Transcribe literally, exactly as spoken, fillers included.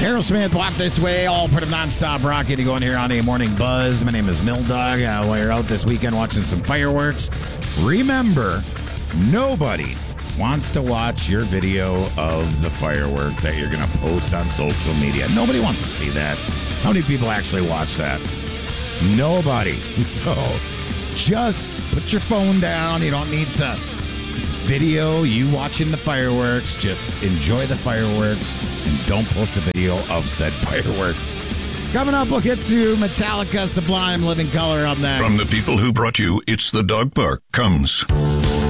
Aerosmith, Walk This Way, all part of nonstop rock. Getting going here on a morning buzz. My name is Mill Dog. Uh, while you're out this weekend watching some fireworks, remember, nobody wants to watch your video of the fireworks that you're going to post on social media. Nobody wants to see that. How many people actually watch that? Nobody. So just put your phone down. You don't need to video you watching the fireworks. Just enjoy the fireworks and don't post a video of said fireworks. Coming up, we'll get to Metallica, Sublime, Living Color up next. From the people who brought you It's the Dog Park comes